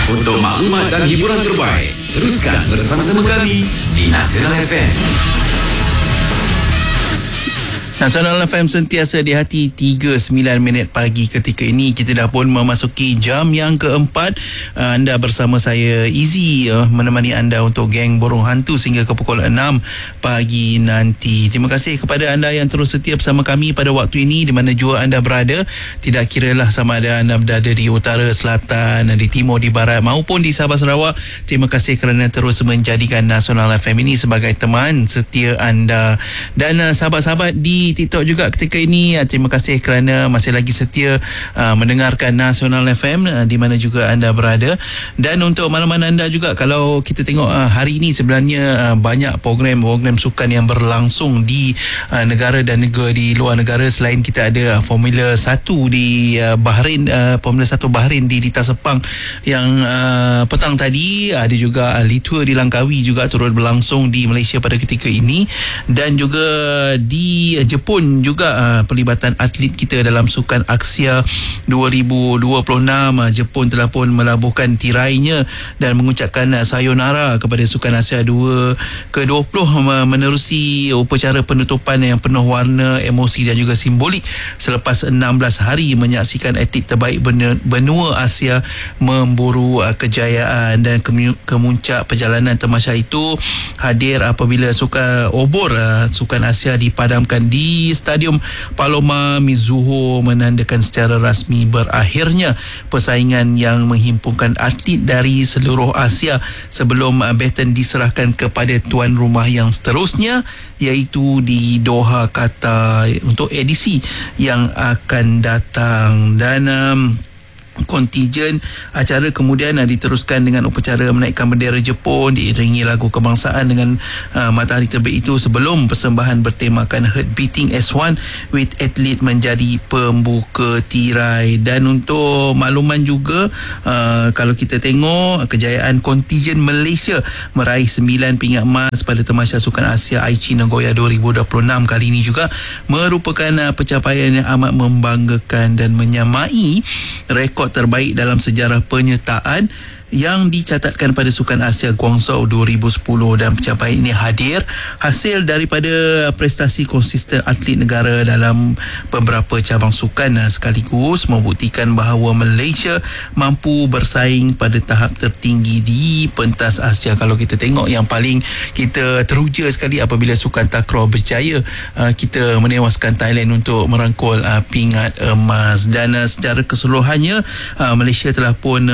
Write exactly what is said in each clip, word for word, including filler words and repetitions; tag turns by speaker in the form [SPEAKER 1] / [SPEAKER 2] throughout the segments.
[SPEAKER 1] Untuk maklumat dan hiburan terbaik, teruskan bersama-sama kami di Nasional F M.
[SPEAKER 2] Nasional F M sentiasa di hati. Tiga sembilan minit pagi ketika ini kita dah pun memasuki jam yang keempat. uh, Anda bersama saya Izzy, uh, menemani anda untuk geng Borong Hantu sehingga ke pukul enam pagi nanti. Terima kasih kepada anda yang terus setia bersama kami pada waktu ini di mana jua anda berada. Tidak kiralah sama ada anda berada di utara, selatan, di timur, di barat maupun di Sabah Sarawak. Terima kasih kerana terus menjadikan Nasional F M ini sebagai teman setia anda. Dan uh, sahabat-sahabat di TikTok juga ketika ini, uh, terima kasih kerana masih lagi setia uh, mendengarkan Nasional F M uh, di mana juga anda berada. Dan untuk makluman anda juga, kalau kita tengok uh, hari ini sebenarnya uh, banyak program-program sukan yang berlangsung di uh, negara dan negara di luar negara. Selain kita ada uh, Formula satu di uh, Bahrain, uh, Formula satu Bahrain di Lita Sepang yang uh, petang tadi, ada juga uh, Litua di Langkawi juga turut berlangsung di Malaysia pada ketika ini. Dan juga di uh, Jepun juga uh, pelibatan atlet kita dalam sukan Aksia dua ribu dua puluh enam. uh, Jepun telah pun melabuhkan tirainya dan mengucapkan uh, sayonara kepada sukan Asia dua ke dua puluh uh, menerusi upacara penutupan yang penuh warna, emosi dan juga simbolik selepas enam belas hari menyaksikan atlet terbaik benua Asia memburu uh, kejayaan. Dan kemuncak perjalanan tamasya itu hadir apabila sukan obor uh, sukan Asia dipadamkan di di Stadium Paloma Mizuho, menandakan secara rasmi berakhirnya persaingan yang menghimpunkan atlet dari seluruh Asia sebelum baton diserahkan kepada tuan rumah yang seterusnya, iaitu di Doha, Qatar, untuk edisi yang akan datang. Dan um, kontingen acara kemudian uh, diteruskan dengan upacara menaikkan bendera Jepun diiringi lagu kebangsaan dengan uh, matahari terbit itu sebelum persembahan bertemakan Heart Beating as One with atlet menjadi pembuka tirai. Dan untuk makluman juga, uh, kalau kita tengok kejayaan kontingen Malaysia meraih sembilan pingat emas pada Tamasya Sukan Asia Aichi Nagoya dua ribu dua puluh enam kali ini juga merupakan uh, pencapaian yang amat membanggakan dan menyamai rekod terbaik dalam sejarah penyertaan yang dicatatkan pada Sukan Asia Guangzhou dua ribu sepuluh. Dan pencapaian ini hadir hasil daripada prestasi konsisten atlet negara dalam beberapa cabang sukan, sekaligus membuktikan bahawa Malaysia mampu bersaing pada tahap tertinggi di pentas Asia. Kalau kita tengok, yang paling kita teruja sekali apabila sukan takraw berjaya, kita menewaskan Thailand untuk merangkul pingat emas. Dan secara keseluruhannya Malaysia telah pun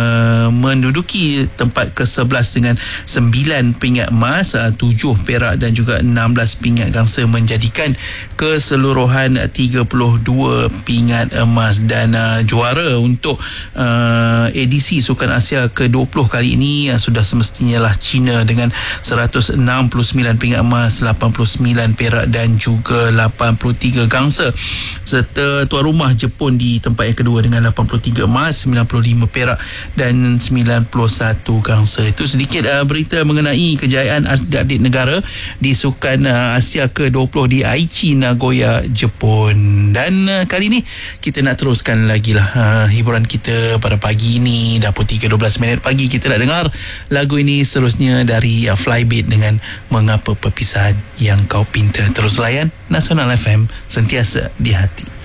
[SPEAKER 2] menduduki tempat ke sebelas dengan sembilan pingat emas, tujuh perak dan juga enam belas pingat gangsa, menjadikan keseluruhan tiga puluh dua pingat emas. Dan uh, juara untuk uh, edisi Sukan Asia ke dua puluh kali ini uh, sudah semestinya lah China dengan seratus enam puluh sembilan pingat emas, lapan puluh sembilan perak dan juga lapan puluh tiga gangsa, serta tuan rumah Jepun di tempat yang kedua dengan lapan puluh tiga emas, sembilan puluh lima perak dan sembilan puluh satu gangsa. Itu sedikit uh, berita mengenai kejayaan atlet negara di Sukan uh, Asia ke dua puluh di Aichi Nagoya, Jepun. Dan uh, kali ini kita nak teruskan lagi lah uh, hiburan kita pada pagi ini. Dah pun tiga dua belas minit pagi, kita nak dengar lagu ini seterusnya dari uh, Flybeat dengan Mengapa Perpisahan Yang Kau Pinta. Terus layan Nasional F M, sentiasa di hati.